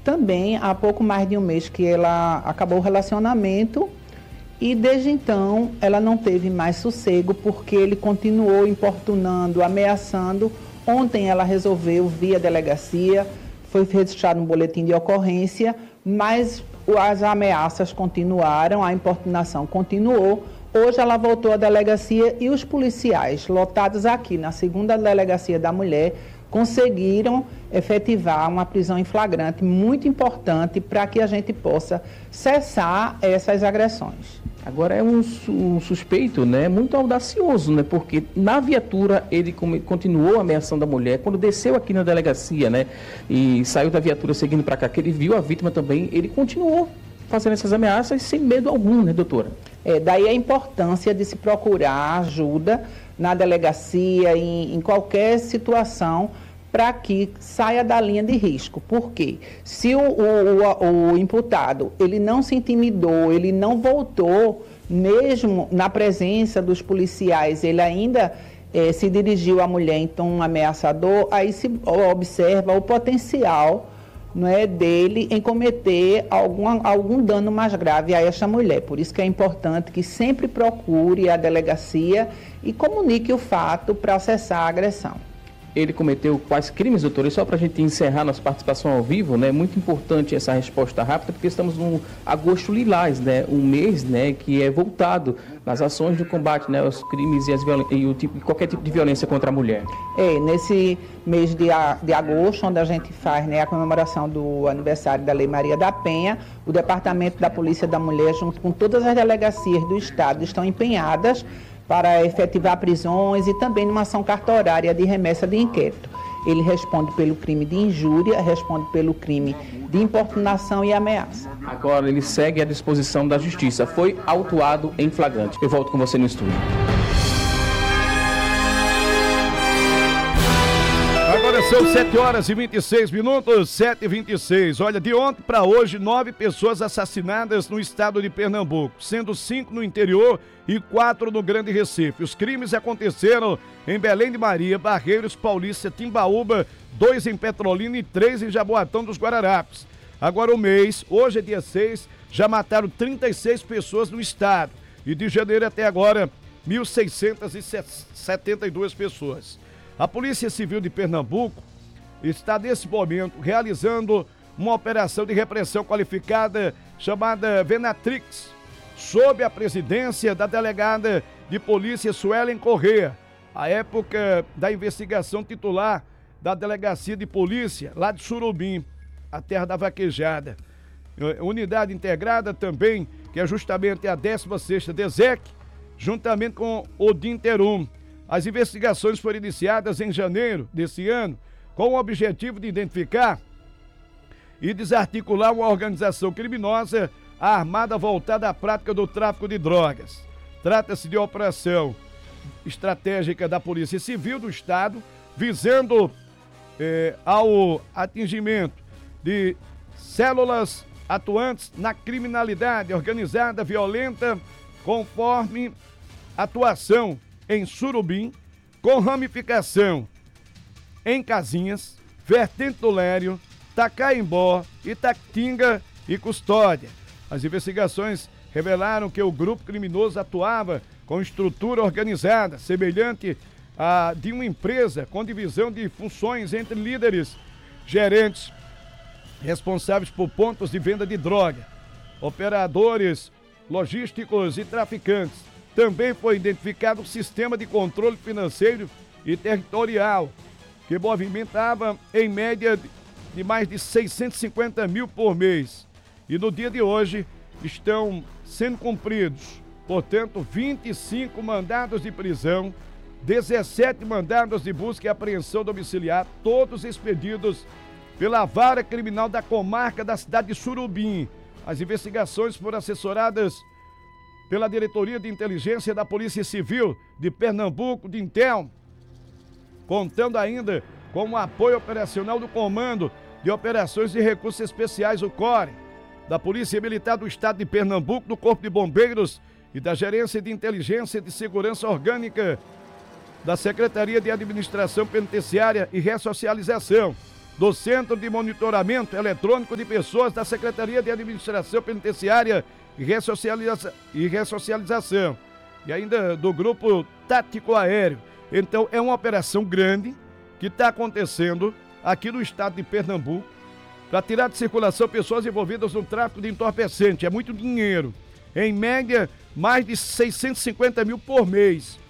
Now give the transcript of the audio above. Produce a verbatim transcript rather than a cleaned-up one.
também há pouco mais de um mês que ela acabou o relacionamento e desde então ela não teve mais sossego porque ele continuou importunando, ameaçando. Ontem ela resolveu via delegacia, foi registrado um boletim de ocorrência, mas as ameaças continuaram, a importunação continuou. Hoje ela voltou à delegacia e os policiais lotados aqui na segunda delegacia da mulher conseguiram efetivar uma prisão em flagrante muito importante para que a gente possa cessar essas agressões. Agora é um, um suspeito, né, muito audacioso, né, porque na viatura ele come, continuou ameaçando a mulher. Quando desceu aqui na delegacia, né, e saiu da viatura seguindo para cá, que ele viu a vítima também, ele continuou fazendo essas ameaças sem medo algum, né, doutora? É, daí a importância de se procurar ajuda na delegacia, em, em qualquer situação, para que saia da linha de risco. Por quê? Se o, o, o imputado ele não se intimidou, ele não voltou, mesmo na presença dos policiais, ele ainda eh, se dirigiu à mulher em tom ameaçador, aí se observa o potencial, não é, dele em cometer algum, algum dano mais grave a esta mulher. Por isso que é importante que sempre procure a delegacia e comunique o fato para cessar a agressão. Ele cometeu quais crimes, doutor? E só para a gente encerrar nossa participação ao vivo, né? Muito importante essa resposta rápida, porque estamos no agosto lilás, né? Um mês, né, que é voltado nas ações de combate, né, aos crimes e, as e o tipo, qualquer tipo de violência contra a mulher. É, nesse mês de, a, de agosto, onde a gente faz, né, a comemoração do aniversário da Lei Maria da Penha, o Departamento da Polícia da Mulher, junto com todas as delegacias do Estado, estão empenhadas para efetivar prisões e também numa ação cartorária de remessa de inquérito. Ele responde pelo crime de injúria, responde pelo crime de importunação e ameaça. Agora ele segue à disposição da Justiça. Foi autuado em flagrante. Eu volto com você no estúdio. Agora são sete horas e vinte e seis minutos, sete e vinte e seis. Olha, de ontem para hoje, nove pessoas assassinadas no estado de Pernambuco, sendo cinco no interior e quatro no Grande Recife. Os crimes aconteceram em Belém de Maria, Barreiros, Paulista, Timbaúba, dois em Petrolina e três em Jaboatão dos Guararapes. Agora o mês, hoje é dia seis, já mataram trinta e seis pessoas no estado. E de janeiro até agora, mil seiscentas e setenta e duas pessoas. A Polícia Civil de Pernambuco está, nesse momento, realizando uma operação de repressão qualificada chamada Venatrix, sob a presidência da delegada de polícia Suelen Corrêa, à época da investigação titular da Delegacia de Polícia, lá de Surubim, a terra da vaquejada. Unidade integrada também, que é justamente a décima sexta DESEC, juntamente com o DINTERUM. As investigações foram iniciadas em janeiro desse ano, com o objetivo de identificar e desarticular uma organização criminosa armada voltada à prática do tráfico de drogas. Trata-se de operação estratégica da Polícia Civil do Estado, visando eh, ao atingimento de células atuantes na criminalidade organizada violenta, conforme atuação em Surubim, com ramificação em Casinhas, Vertente do Lério, Tacaimbó, Itatinga e Custódia. As investigações revelaram que o grupo criminoso atuava com estrutura organizada, semelhante à de uma empresa, com divisão de funções entre líderes, gerentes, responsáveis por pontos de venda de droga, operadores logísticos e traficantes. Também foi identificado um sistema de controle financeiro e territorial, que movimentava em média de mais de seiscentos e cinquenta mil por mês. E no dia de hoje estão sendo cumpridos, portanto, vinte e cinco mandados de prisão, dezessete mandados de busca e apreensão domiciliar, todos expedidos pela Vara Criminal da Comarca da cidade de Surubim. As investigações foram assessoradas pela Diretoria de Inteligência da Polícia Civil de Pernambuco, DINTEL, contando ainda com o apoio operacional do Comando de Operações de Recursos Especiais, o CORE, da Polícia Militar do Estado de Pernambuco, do Corpo de Bombeiros e da Gerência de Inteligência de Segurança Orgânica da Secretaria de Administração Penitenciária e Ressocialização. do Centro de Monitoramento Eletrônico de Pessoas da Secretaria de Administração Penitenciária e, Ressocializa... e Ressocialização, e ainda do Grupo Tático Aéreo. Então é uma operação grande que está acontecendo aqui no estado de Pernambuco para tirar de circulação pessoas envolvidas no tráfico de entorpecente. É muito dinheiro. Em média, mais de seiscentos e cinquenta mil por mês.